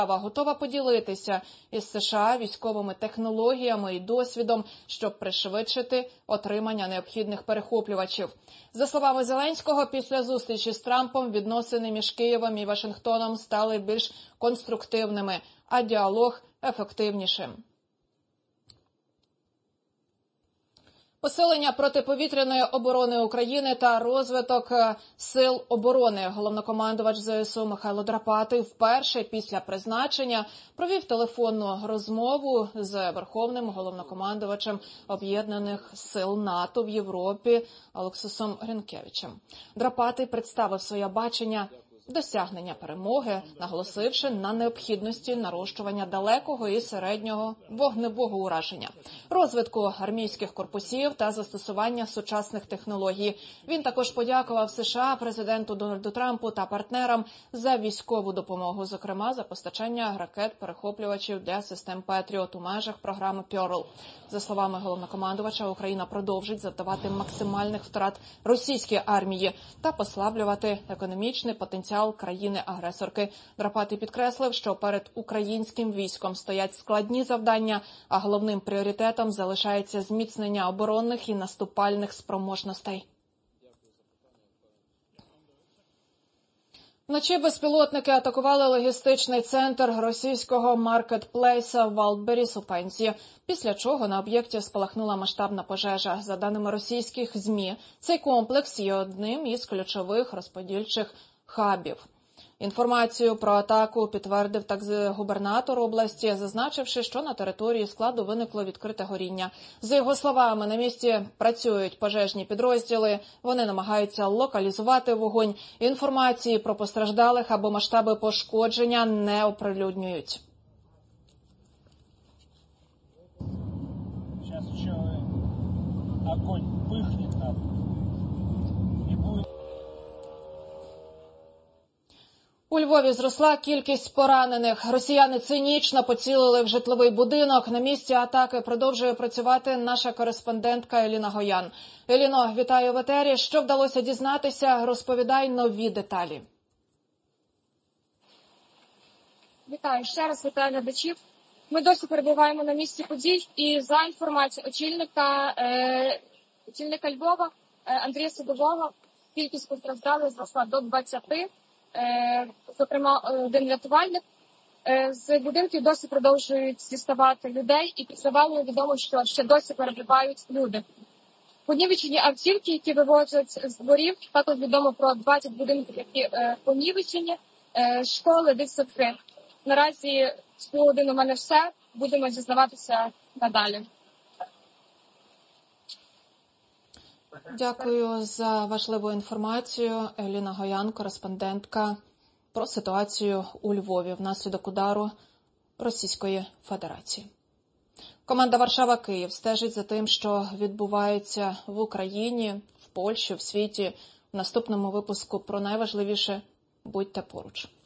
Готова поділитися із США військовими технологіями і досвідом, щоб пришвидшити отримання необхідних перехоплювачів. За словами Зеленського, після зустрічі з Трампом відносини між Києвом і Вашингтоном стали більш конструктивними, а діалог – ефективнішим. Посилення протиповітряної оборони України та розвиток сил оборони. Головнокомандувач ЗСУ Михайло Драпатий вперше після призначення провів телефонну розмову з Верховним головнокомандувачем Об'єднаних сил НАТО в Європі Олексісом Гринкевичем. Драпатий представив своє бачення досягнення перемоги, наголосивши на необхідності нарощування далекого і середнього вогневого ураження, розвитку армійських корпусів та застосування сучасних технологій. Він також подякував США, президенту Дональду Трампу та партнерам за військову допомогу, зокрема за постачання ракет-перехоплювачів для систем Петріот у межах програми Пьорл. За словами головнокомандувача, Україна продовжить завдавати максимальних втрат російській армії та послаблювати економічний потенціал країни-агресорки. Драпатий підкреслив, що перед українським військом стоять складні завдання, а головним пріоритетом залишається зміцнення оборонних і наступальних спроможностей. Вночі безпілотники атакували логістичний центр російського маркетплейса Wildberries у Пензі, після чого на об'єкті спалахнула масштабна пожежа. За даними російських ЗМІ, цей комплекс є одним із ключових розподільчих хабів. Інформацію про атаку підтвердив губернатор області, зазначивши, що на території складу виникло відкрите горіння. За його словами, на місці працюють пожежні підрозділи, вони намагаються локалізувати вогонь. Інформації про постраждалих або масштаби пошкодження не оприлюднюють. Зараз ще огонь пихне там і буде. У Львові зросла кількість поранених. Росіяни цинічно поцілили в житловий будинок. На місці атаки продовжує працювати наша кореспондентка Еліна Гоян. Еліно, вітаю в етері. Що вдалося дізнатися? Розповідай нові деталі. Вітаю ще раз, вітаю глядачів. Ми досі перебуваємо на місці подій і за інформацією очільника Львова Андрія Садового, кількість постраждалих зросла до 20. Зокрема, один рятувальник. З будинків досі продовжують діставати людей, і під завалами відомо, що ще досі перебувають люди. Понівечені автівки, які вивозять з дворів, також відомо про 20 будинків, які понівечені, школи, дитсадки. Наразі з половини у мене все. Будемо дізнаватися надалі. Дякую за важливу інформацію. Еліна Гоян, кореспондентка, про ситуацію у Львові внаслідок удару Російської Федерації. Команда «Варшава-Київ» стежить за тим, що відбувається в Україні, в Польщі, в світі. В наступному випуску про найважливіше. Будьте поруч.